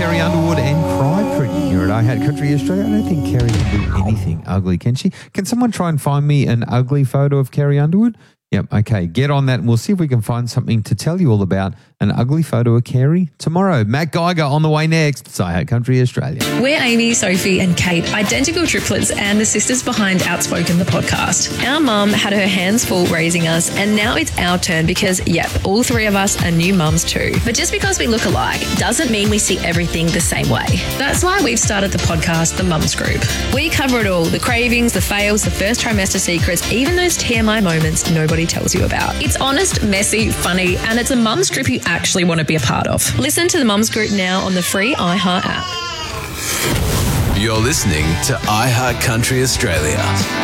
Carrie Underwood and Cry Pretty here at I Had Country Australia. I don't think Carrie can do anything ugly, can she? Can someone try and find me an ugly photo of Carrie Underwood? Yep, okay, get on that and we'll see if we can find something to tell you all about an ugly photo of Carrie tomorrow. Matt Geiger on the way next. It's I Had Country Australia. We're Amy, Sophie and Kate, identical triplets and the sisters behind Outspoken, the podcast. Our mum had her hands full raising us and now it's our turn because, all three of us are new mums too. But just because we look alike doesn't mean we see everything the same way. That's why we've started the podcast, The Mums Group. We cover it all, the cravings, the fails, the first trimester secrets, even those TMI moments nobody tells you about. It's honest, messy, funny, and it's a mums group you actually want to be a part of. Listen to the Mums Group now on the free iHeart app. You're listening to I Heart Country Australia.